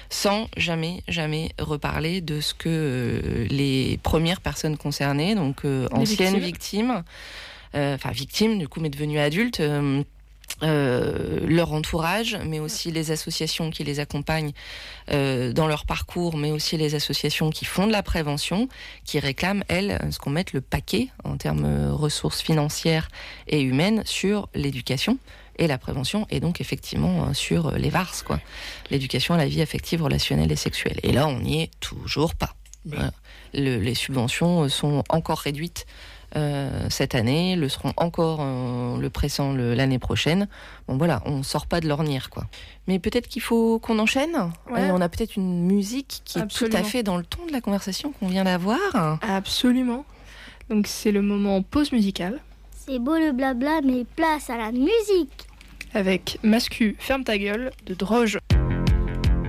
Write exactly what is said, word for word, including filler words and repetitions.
sans jamais, jamais reparler de ce que euh, les premières personnes concernées, donc euh, anciennes victimes, euh, enfin victimes du coup, mais devenues adultes, euh, Euh, leur entourage, mais aussi les associations qui les accompagnent euh, dans leur parcours, mais aussi les associations qui font de la prévention, qui réclament, elles, ce qu'on mette le paquet en termes de ressources financières et humaines sur l'éducation et la prévention, et donc effectivement sur les V A R S, quoi. L'éducation à la vie affective, relationnelle et sexuelle. Et là, on n'y est toujours pas. Oui. Voilà. Le, les subventions sont encore réduites Euh, cette année, le seront encore euh, le pressant le, l'année prochaine. Bon voilà, on sort pas de l'ornière, quoi. Mais peut-être qu'il faut qu'on enchaîne. Ouais. Et on a peut-être une musique qui Absolument. Est tout à fait dans le ton de la conversation qu'on vient d'avoir. Absolument. Donc c'est le moment pause musicale. C'est beau le blabla, mais place à la musique. Avec Mascu, ferme ta gueule de Droge.